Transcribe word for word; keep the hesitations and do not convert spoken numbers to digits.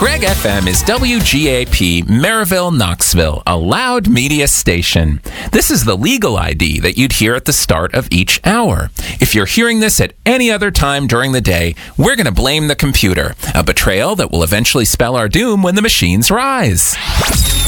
Reg F M is W G A P, Maryville, Knoxville, a loud media station. This is the legal I D that you'd hear at the start of each hour. If you're hearing this at any other time during the day, we're going to blame the computer, a betrayal that will eventually spell our doom when the machines rise.